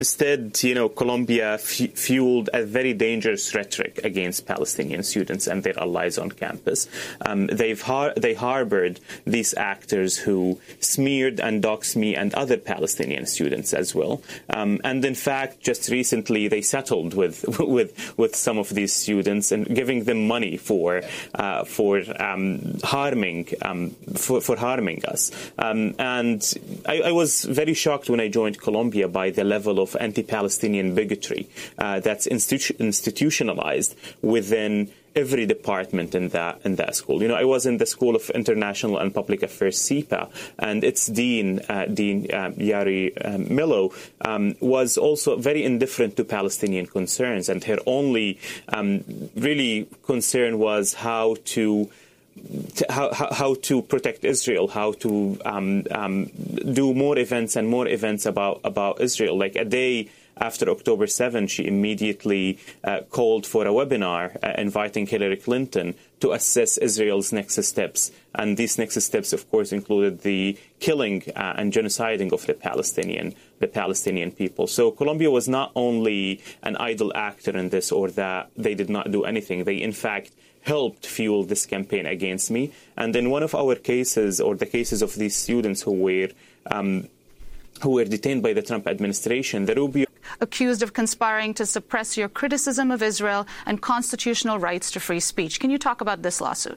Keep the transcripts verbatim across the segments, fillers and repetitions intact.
Instead, you know, Colombia f fueled a very dangerous rhetoric against Palestinian students and their allies on campus. Um, they've har they harbored these actors who smeared and doxed me and other Palestinian students as well. Um, and in fact, just recently, they settled with with with some of these students and giving them money for uh, for um, harming um, for, for harming us. Um, and I, I was very shocked when I joined Colombia by the level of anti-Palestinian bigotry uh, that's institu institutionalized within every department in that in that school. You know, I was in the School of International and Public Affairs, S I P A, and its dean, uh, Dean uh, Yari uh, Millo, um, was also very indifferent to Palestinian concerns, and her only um, really concern was how to How, how to protect Israel, how to um, um, do more events and more events about, about Israel. Like a day after October seventh, she immediately uh, called for a webinar uh, inviting Hillary Clinton to assess Israel's next steps. And these next steps, of course, included the killing uh, and genociding of the Palestinian, the Palestinian people. So Colombia was not only an idle actor in this or that they did not do anything. They, in fact, helped fuel this campaign against me. And in one of our cases, or the cases of these students who were um, who were detained by the Trump administration, the Rubio accused of conspiring to suppress your criticism of Israel and constitutional rights to free speech. Can you talk about this lawsuit?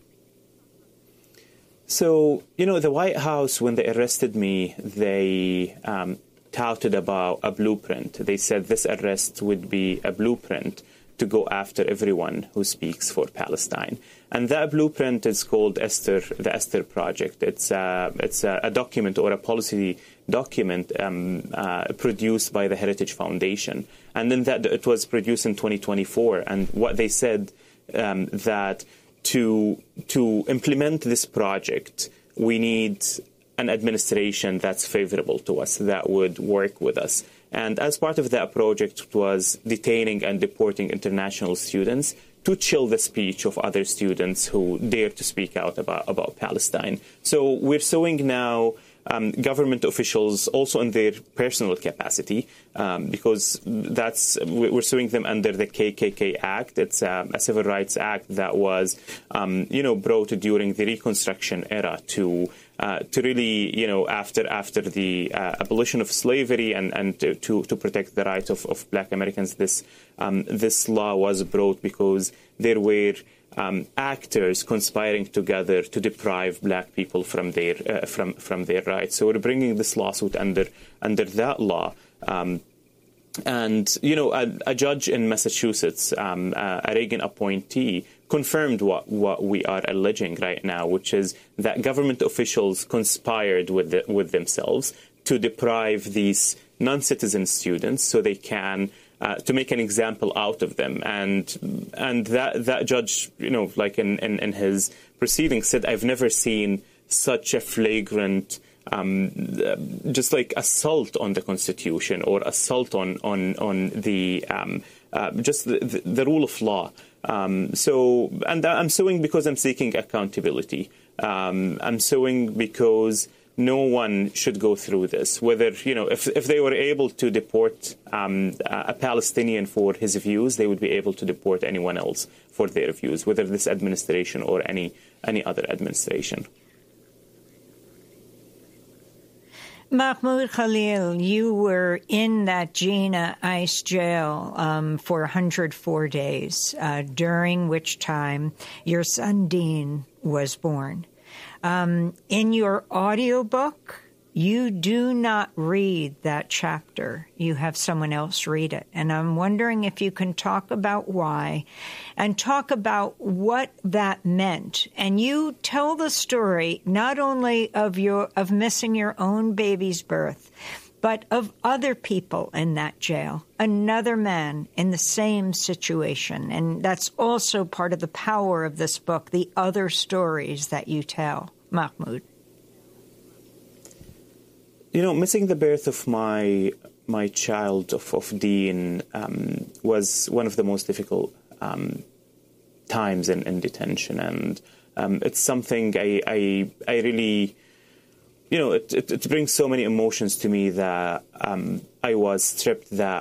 So, you know, the White House, when they arrested me, they um, touted about a blueprint. They said this arrest would be a blueprint to go after everyone who speaks for Palestine. And that blueprint is called Esther, the Esther Project. It's, uh, it's a, a document or a policy document um, uh, produced by the Heritage Foundation. And then that it was produced in twenty twenty-four. And what they said um, that to, to implement this project, we need an administration that's favorable to us, that would work with us. And as part of that project, it was detaining and deporting international students to chill the speech of other students who dare to speak out about, about Palestine. So we're suing now um, government officials also in their personal capacity, um, because that's we're suing them under the K K K Act. It's a, a civil rights act that was, um, you know, brought during the Reconstruction era to Uh, to really, you know, after after the uh, abolition of slavery and and to to protect the rights of, of Black Americans, this um, this law was brought because there were um, actors conspiring together to deprive Black people from their uh, from from their rights. So we're bringing this lawsuit under under that law. Um, And, you know, a, a judge in Massachusetts, um, uh, a Reagan appointee, confirmed what, what we are alleging right now, which is that government officials conspired with, the, with themselves to deprive these non-citizen students so they can, uh, to make an example out of them. And and that, that judge, you know, like in, in, in his proceedings said, I've never seen such a flagrant Um, just like assault on the Constitution or assault on on on the um, uh, just the, the, the rule of law. Um, so, and I'm suing because I'm seeking accountability. Um, I'm suing because no one should go through this. Whether, you know, if if they were able to deport um, a Palestinian for his views, they would be able to deport anyone else for their views, whether this administration or any any other administration. Mahmoud Khalil, you were in that Jina ICE jail um, for one hundred four days, uh, during which time your son Dean was born. Um, in your audiobook, you do not read that chapter. You have someone else read it. And I'm wondering if you can talk about why and talk about what that meant. And you tell the story not only of your of missing your own baby's birth, but of other people in that jail, another man in the same situation. And that's also part of the power of this book, the other stories that you tell. Mahmoud. You know, missing the birth of my my child, of, of Dean, um, was one of the most difficult um, times in, in detention. And um, it's something I, I, I really, you know, it, it, it brings so many emotions to me that um, I was stripped that